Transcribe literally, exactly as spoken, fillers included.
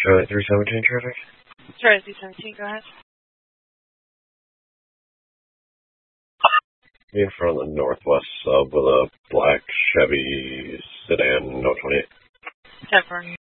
Charlie three seventeen traffic. Charlie three seventeen, go ahead. In front of the Northwest sub with a black Chevy sedan, no twenty-eight. ten four.